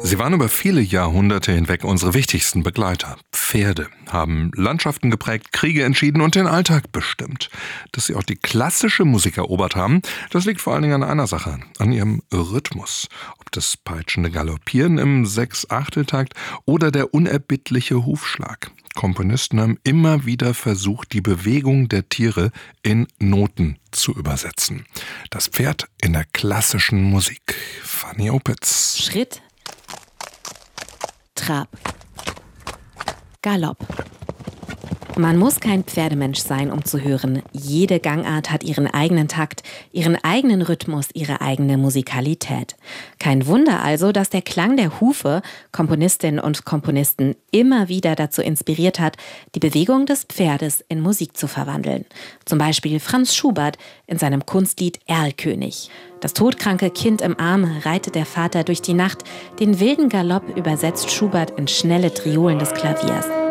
Sie waren über viele Jahrhunderte hinweg unsere wichtigsten Begleiter. Pferde haben Landschaften geprägt, Kriege entschieden und den Alltag bestimmt. Dass sie auch die klassische Musik erobert haben, das liegt vor allen Dingen an einer Sache, an ihrem Rhythmus. Ob das peitschende Galoppieren im 6/8-Takt oder der unerbittliche Hufschlag. Komponisten haben immer wieder versucht, die Bewegung der Tiere in Noten zu übersetzen. Das Pferd in der klassischen Musik. Fanny Opitz. Schritt, Trab, Galopp. Man muss kein Pferdemensch sein, um zu hören. Jede Gangart hat ihren eigenen Takt, ihren eigenen Rhythmus, ihre eigene Musikalität. Kein Wunder also, dass der Klang der Hufe Komponistinnen und Komponisten immer wieder dazu inspiriert hat, die Bewegung des Pferdes in Musik zu verwandeln. Zum Beispiel Franz Schubert in seinem Kunstlied Erlkönig. Das todkranke Kind im Arm reitet der Vater durch die Nacht. Den wilden Galopp übersetzt Schubert in schnelle Triolen des Klaviers.